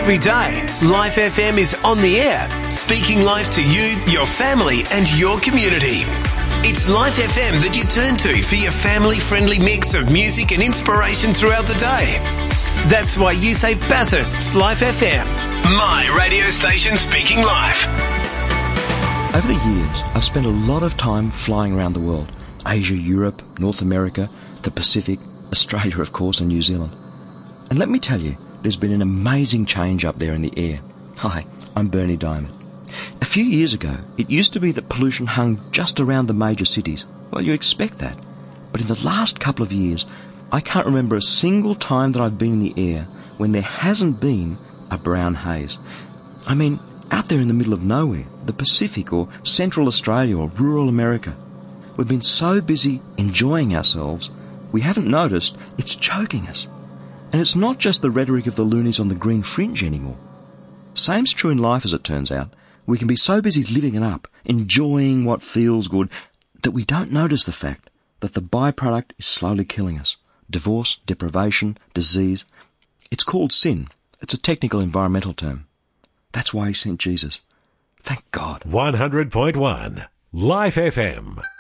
Every day, Life FM is on the air, speaking life to you, your family and your community. It's Life FM that you turn to for your family-friendly mix of music and inspiration throughout the day. That's why you say Bathurst's Life FM, my radio station speaking life. Over the years, I've spent a lot of time flying around the world. Asia, Europe, North America, the Pacific, Australia of course, and New Zealand. And let me tell you, there's been an amazing change up there in the air. Hi, I'm Bernie Diamond. A few years ago, it used to be that pollution hung just around the major cities. Well, you expect that. But in the last couple of years, I can't remember a single time that I've been in the air when there hasn't been a brown haze. I mean, out there in the middle of nowhere, the Pacific or Central Australia or rural America. We've been so busy enjoying ourselves, we haven't noticed it's choking us. And it's not just the rhetoric of the loonies on the green fringe anymore. Same's true in life, as it turns out. We can be so busy living it up, enjoying what feels good, that we don't notice the fact that the byproduct is slowly killing us. Divorce, deprivation, disease. It's called sin. It's a technical environmental term. That's why he sent Jesus. Thank God. 100.1 Life FM.